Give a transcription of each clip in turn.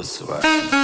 swag.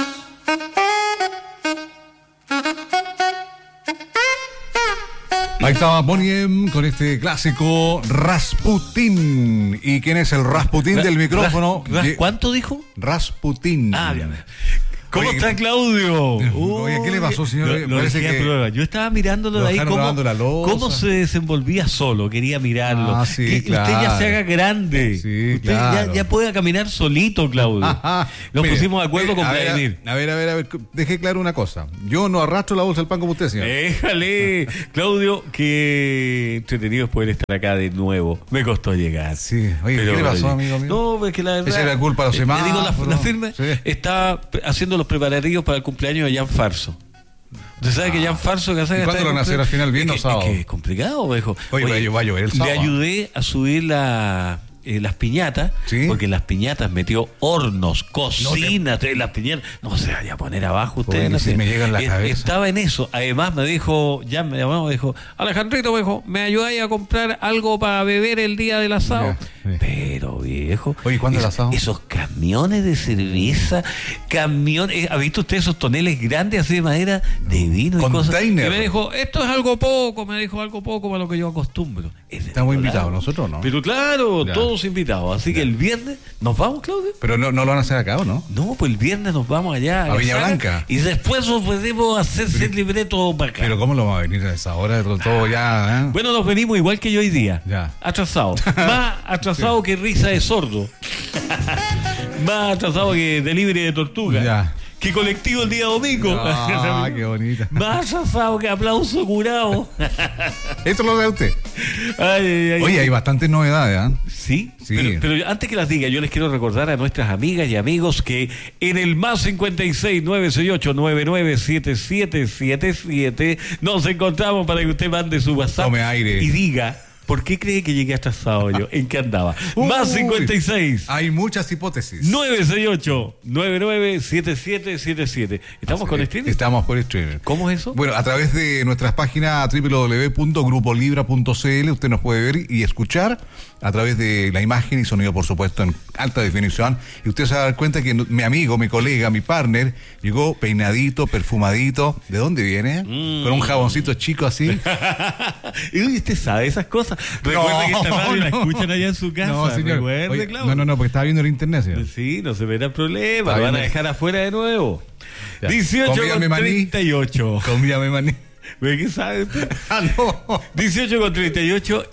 Ahí estaba Bonnie M con este clásico Rasputin. ¿Y quién es el Rasputin del micrófono? ¿Cuánto dijo? Rasputin. Ah, bien. ¿Cómo Oye, está Claudio? Oye, ¿qué le pasó, señor? Lo Parece dejé a que prueba. Yo estaba mirándolo de ahí cómo se desenvolvía solo. Quería mirarlo. Ah, sí, claro. Usted ya se haga grande. Sí, usted claro. ya puede caminar solito, Claudio. Nos Mire, pusimos de acuerdo con Vladimir. A ver, dejé claro una cosa. Yo no arrastro la bolsa del pan como usted, señor. Déjale, Claudio, qué entretenido es poder estar acá de nuevo. Me costó llegar. Sí, oye, ¿qué le pasó, amigo mío? No, pues que la verdad. Esa era culpa de los le digo, semáforos. la firme Sí. está haciendo los preparativos para el cumpleaños de Jan Farso. Usted sabe que Jan Farso que ¿Y cuándo lo van a hacer al final, viernes o sábado? Es que es complicado, viejo. Oye, va a llover el sábado. Le ayudé a subir las piñatas, ¿Sí? porque en las piñatas metió hornos, cocinas, las piñatas, no se vaya a poner abajo usted. Oye, no si sé. me llega en la cabeza. Estaba en eso. Además me dijo, ya me llamó, me dijo, Alejandrito, viejo, ¿me ayudáis a comprar algo para beber el día del asado? Ya, sí. Pero, viejo. Oye, ¿cuándo el asado? Esos camiones de cerveza, ¿ha visto usted esos toneles grandes así de madera de vino y cosas? Container. Y me dijo, esto es algo poco, para lo que yo acostumbro. Estamos invitados, nosotros no. Pero claro, Ya. todos invitados. Así que el viernes nos vamos, Claudio. Pero no lo van a hacer acá, ¿o no? No, pues el viernes nos vamos allá ¿A Viña Saga, Blanca? y después nos podemos hacerse el libreto para acá. Pero ¿cómo lo va a venir a esa hora? Todo ya, ¿eh? Bueno, nos venimos igual que yo hoy día. Ya. Atrasados. Más atrasado que risa de sordo. Más atrasado que delivery de tortuga. Ya. Que colectivo el día domingo. Ah, qué bonita. Más atrasado que aplauso curado. Esto lo sabe usted. Ay. Oye, hay bastantes novedades, ¿ah? Sí, Sí. pero antes que las diga, yo les quiero recordar a nuestras amigas y amigos que en el más 56-968-997777 nos encontramos para que usted mande su WhatsApp. Tome aire. Y diga, ¿por qué cree que llegué atrasado yo? ¿En qué andaba? Más 56 Hay muchas hipótesis. 968-997777. ¿Estamos con streaming? Estamos con streaming. ¿Cómo es eso? Bueno, a través de nuestras páginas www.grupolibra.cl usted nos puede ver y escuchar a través de la imagen y sonido, por supuesto, en alta definición. Y usted se va a dar cuenta que mi amigo, mi colega, mi partner, llegó peinadito, perfumadito. ¿De dónde viene? Con un jaboncito chico así. Y usted sabe esas cosas. Recuerde que esta radio la escuchan allá en su casa. No, señor. Recuerde, Oye, Claudio. no, porque estaba viendo el internet, señor. Sí, no se verá problema. Está Lo van a bien. dejar afuera de nuevo. Ya. 18 Comídame con maní. 38. Comídame maní. ¿Ve qué sabe usted? Ah, no. 18 con 38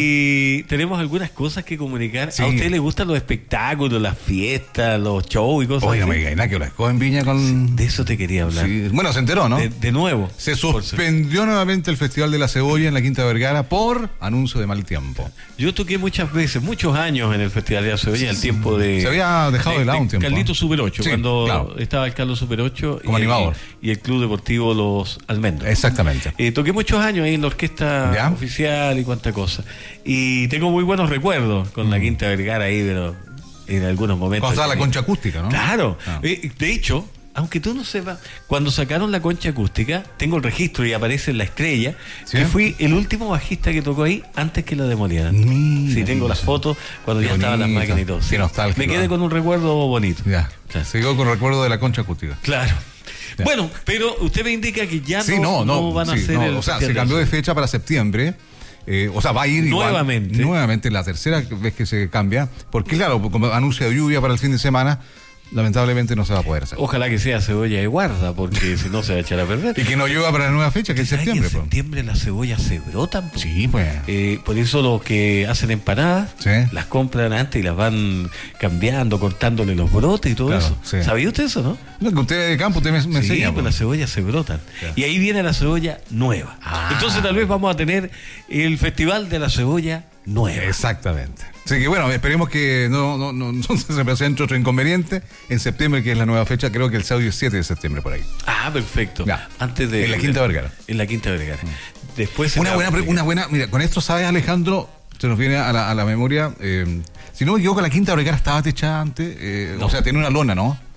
y tenemos algunas cosas que comunicar. Sí. ¿A usted le gustan los espectáculos, las fiestas, los shows y cosas Oye, no me así? digas nada que lo escoge en Viña con... De eso te quería hablar. Sí. Bueno, se enteró, ¿no? De nuevo. Se suspendió nuevamente el Festival de la Cebolla en la Quinta Vergara por anuncio de mal tiempo. Yo toqué muchas veces, muchos años en el Festival de la Cebolla, el tiempo de... Se había dejado de lado un tiempo. Carlito Super 8, Sí, cuando claro. estaba el Carlos Super 8 Como animador. Y el Club Deportivo Los Almendros. Exactamente. Toqué muchos años ahí en la orquesta ¿Ya? oficial y cuánta cosa. Y tengo muy buenos recuerdos con la Quinta Vergara ahí, pero en algunos momentos. Cuando estaba la concha acústica, ¿no? Claro. Ah. De hecho, aunque tú no sepas, cuando sacaron la concha acústica, tengo el registro y aparece en la estrella, ¿Sí? que fui el último bajista que tocó ahí antes que la demolieran. Mira, Sí, tengo las fotos cuando Qué ya estaban las bonito. máquinas y todo. Qué Sí. nostálgico, Me quedé ¿eh? con un recuerdo bonito. Ya. Claro. Se quedó con recuerdo de la concha acústica. Claro. Ya. Bueno, pero usted me indica que ya Sí, no van a sí, hacer no, el o sea, Festival se cambió de Cebolla. fecha para septiembre. O sea, va a ir igual, Nuevamente. nuevamente, la tercera vez que se cambia. Porque, claro, como anuncio de lluvia para el fin de semana, lamentablemente no se va a poder hacer. Ojalá que sea cebolla de guarda, porque si no se va a echar a perder. Y que no llueva para la nueva fecha, que es ¿Sabes que septiembre. en septiembre las cebollas se brotan? Po? Sí, pues. Por eso los que hacen empanadas Sí. las compran antes y las van cambiando, cortándole los brotes y todo Claro, eso. sí. ¿Sabía usted eso, no? No, que usted de campo, usted me Sí, enseña. pues las cebollas se brotan. Ya. Y ahí viene la cebolla nueva. Ah. Entonces tal vez vamos a tener el Festival de la Cebolla Nueva. Exactamente. Así que bueno, esperemos que no se presente otro inconveniente en septiembre, que es la nueva fecha. Creo que el sábado 7 de septiembre por ahí. Ah, perfecto. Ya. Antes de... En la Quinta Vergara. En la Quinta Vergara. Después... Una buena, mira, con esto sabes, Alejandro, se nos viene a la memoria, si no me equivoco, la Quinta Vergara estaba techada antes, No. o sea, tenía una lona, ¿no?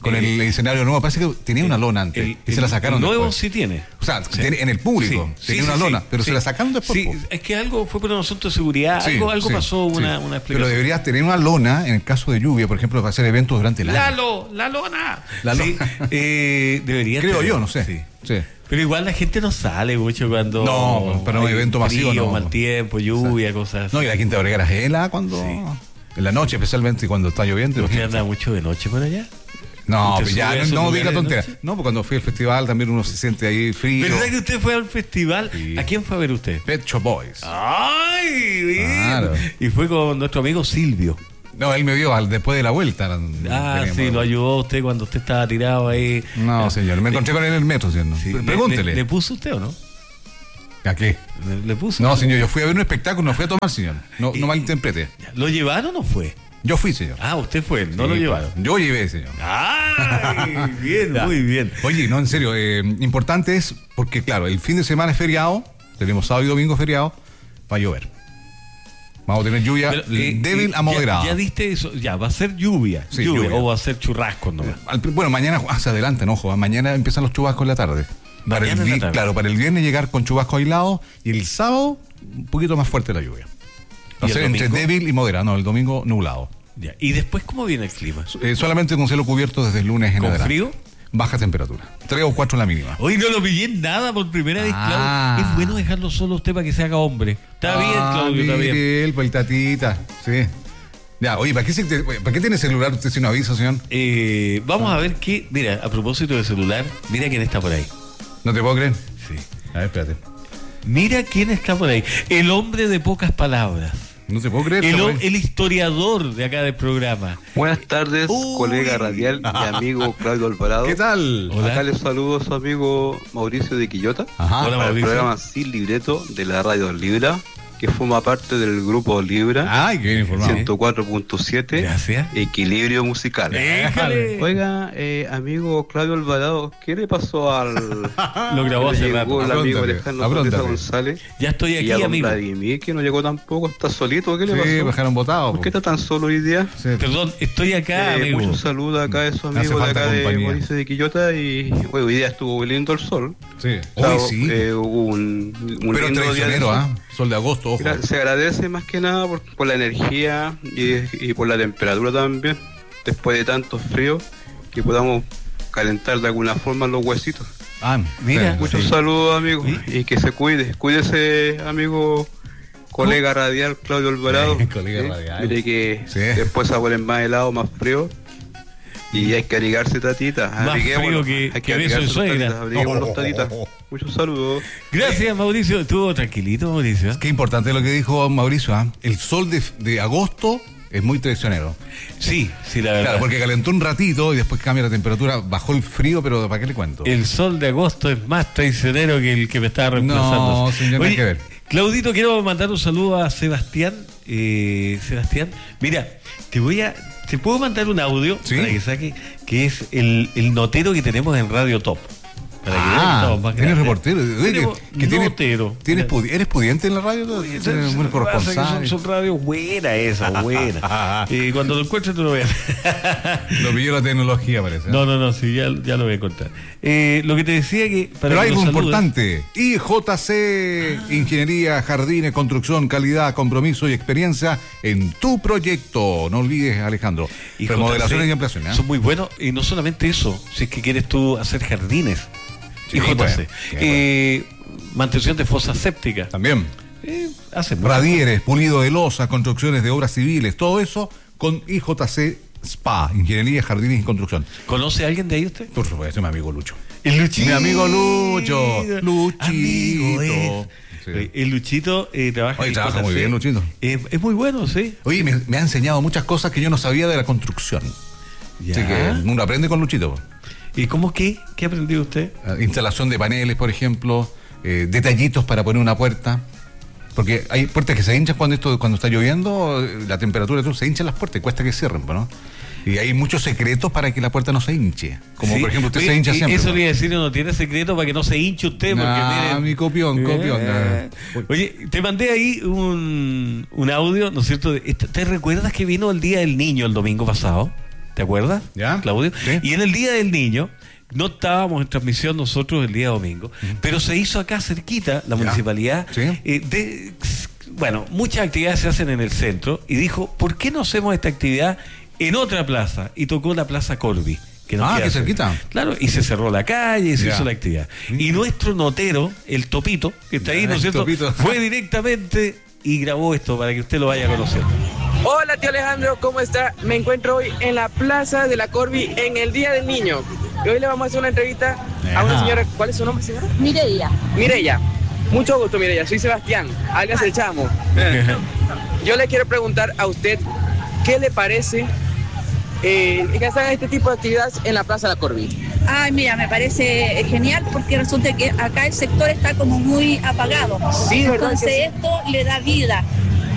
con el escenario nuevo. Parece que tenía una lona antes y se la sacaron el nuevo después. sí tiene. O sea, en el público tenía una lona, pero se la sacaron después. Sí, es que algo fue por un asunto de seguridad, algo pasó, una explicación. Pero deberías tener una lona en el caso de lluvia, por ejemplo, para hacer eventos durante el año. La lona. Sí, debería creo tener, yo, no sé. Sí. Pero igual la gente no sale mucho cuando... No, para un evento masivo frío, no. mal tiempo, lluvia, cosas así. No, y la Quinta Vergara es hela cuando... En la noche, especialmente cuando está lloviendo. ¿Usted anda mucho de noche por allá? No, pues ya no diga tontería. No, pues cuando fui al festival también uno se siente ahí frío. ¿Verdad que usted fue al festival? Sí. ¿A quién fue a ver usted? Pet Shop Boys. ¡Ay, bien! Claro. Y fue con nuestro amigo Silvio. No, él me vio después de la vuelta. Sí, lo ayudó usted cuando usted estaba tirado ahí. No, señor, me encontré con él en el metro, señor. Sí. Pregúntele. ¿Le puso usted o no? ¿A qué? ¿Le puso? No, señor, yo fui a ver un espectáculo, no fui a tomar, señor. No malinterprete. ¿Lo llevaron o fue? Yo fui, señor. Ah, usted fue, no lo llevaron. Yo llevé, señor. ¡Ay! Bien, muy bien. Oye, no, en serio, importante es porque, claro, el fin de semana es feriado, tenemos sábado y domingo feriado, va a llover. Vamos a tener lluvia débil a moderada. Ya diste eso, ya, va a ser lluvia. Sí, lluvia. lluvia. O va a ser churrasco, ¿no? Bueno, mañana se adelantan, ojo, mañana empiezan los chubascos en la tarde. Claro, para el viernes llegar con chubascos aislados y el sábado un poquito más fuerte la lluvia. Va a ser entre débil y moderado, no, el domingo nublado. Ya. ¿Y después cómo viene el clima? Solamente con cielo cubierto desde el lunes en adelante. ¿Con frío? Baja temperatura, 3 o 4 la mínima. Hoy no lo pillé en nada por primera vez, Claudio. Es bueno dejarlo solo usted para que se haga hombre. Está bien, Claudio, está bien. Él, pues el tatita, sí. Ya, oye, ¿para qué tiene celular usted sin aviso, señor? Vamos a ver qué. Mira, a propósito de celular, mira quién está por ahí. ¿No te puedo creer? Sí. A ver, espérate. Mira quién está por ahí. El hombre de pocas palabras. No te puedo creer. El historiador de acá del programa. Buenas tardes, colega radial y amigo Claudio Alvarado. ¿Qué tal? Hola. Acá les saludo a su amigo Mauricio de Quillota. Ajá. Hola, Para el Mauricio. programa Sin Libreto de la radio Libra, que forma parte del grupo Libra. Ay, qué bien informado. 104.7, Gracias. Equilibrio musical. Déjale. Oiga, amigo Claudio Alvarado, ¿qué le pasó al Lo grabó hace llegó rato. el amigo Apróntate, Alejandro apróntate. Corteza González? Ya estoy aquí, Y a don amigo. Vladimir, que no llegó tampoco, está solito, ¿qué le Sí, pasó? dejaron votado. ¿Por qué está tan solo hoy día? Sí. Perdón, estoy acá, amigo. Muchos saludos acá de su Hace amigo de falta acá de compañía. Mauricio de Quillota y bueno, hoy día estuvo muy lindo el sol. Sí. O sea, Hoy sí. hubo un Pero lindo día de traicionero, sol. Sol de agosto, ojo. Se agradece más que nada por la energía y por la temperatura también, después de tanto frío, que podamos calentar de alguna forma los huesitos. Mira, Muchos sí. saludos, amigos, Sí. y que se cuide. Cuídese, amigo, colega radial Claudio Alvarado. Colega radial. Mire que Sí. después se ponen más helado, más frío. Y hay que abrigarse, tatita. Más Abriguémonos. frío que Hay que beso de abrigarse, suegra. tatitas. Abriguémonos, tatitas. Muchos saludos. Gracias, Mauricio. Estuvo tranquilito, Mauricio. Qué importante lo que dijo Mauricio. El sol de agosto es muy traicionero. Sí, la verdad. Claro, porque calentó un ratito y después cambia la temperatura, bajó el frío, pero ¿para qué le cuento? El sol de agosto es más traicionero que el que me estaba reemplazando. No, señor, nada que ver. Claudito, quiero mandar un saludo a Sebastián. Sebastián, mira, te puedo mandar un audio ¿Sí? para que saque, que es el notero que tenemos en Radio Top. Para que vean que estamos más ¿tienes grandes. reportero? Oye, Tenemos notero. ¿Eres pudiente en la radio? ¿Eres buen corresponsal? Son radios buenas esas, buenas. Cuando lo encuentres te lo veas. Lo pilló la tecnología, parece. No, sí, ya lo voy a contar. Lo que te decía que... Pero hay que algo nos saludes- importante. IJC, Ingeniería, Jardines, Construcción, Calidad, Compromiso y Experiencia en tu proyecto. No olvides, Alejandro. Y Remodelaciones JC y ampliaciones. ¿eh? son muy buenos, y no solamente eso, si es que quieres tú hacer jardines. Sí, Y JC. bueno, Mantención de fosas sépticas. También. Hacen muchas Radieres, pulido de losas, construcciones de obras civiles, todo eso con IJC SPA, Ingeniería, Jardines y Construcción. cosas. ¿Conoce a alguien de ahí usted? Por supuesto, mi amigo Lucho. El Luchito. Mi amigo Lucho. Luchito. Amigo es. Sí. El Luchito trabaja Oye, en trabaja muy JC. bien, Luchito. Es muy bueno, sí. Oye, me ha enseñado muchas cosas que yo no sabía de la construcción. Ya. Así que uno aprende con Luchito. ¿Y cómo qué? ¿Qué ha aprendido usted? Instalación de paneles, por ejemplo, detallitos para poner una puerta. Porque hay puertas que se hinchan cuando está lloviendo, la temperatura se hinchan las puertas y cuesta que cierren, ¿no? Y hay muchos secretos para que la puerta no se hinche. Como Sí. por ejemplo, usted Oye, se hincha siempre. Eso ¿no? le iba a decir, no tiene secreto para que no se hinche usted. Porque Nah, mi copión. Oye, te mandé ahí un audio, ¿no es cierto? ¿Te recuerdas que vino el Día del Niño el domingo pasado? ¿te acuerdas? ¿Ya? Claudio. Sí. Y en el Día del Niño, no estábamos en transmisión nosotros el día domingo, pero se hizo acá cerquita, la municipalidad, Sí. bueno, muchas actividades se hacen en el centro, y dijo, ¿por qué no hacemos esta actividad en otra plaza? Y tocó la Plaza Corby. Que nos queda qué cerquita. Claro, y se cerró la calle y se Ya. hizo la actividad. Y nuestro notero, el Topito, que está ahí, Ya, ¿no es el cierto? Topito. Fue directamente y grabó esto para que usted lo vaya conociendo. Hola tío Alejandro, ¿cómo está? Me encuentro hoy en la Plaza de la Corby en el Día del Niño. Y hoy le vamos a hacer una entrevista a una Ajá. señora. ¿Cuál es su nombre, señora? Mireia. Mireya. Mucho gusto, Mireya. Soy Sebastián, alias El Chamo. Yo le quiero preguntar a usted, ¿qué le parece que se hagan este tipo de actividades en la Plaza de la Corby? Ay, mira, me parece genial porque resulta que acá el sector está como muy apagado. Sí, ¿verdad Entonces que sí? esto le da vida.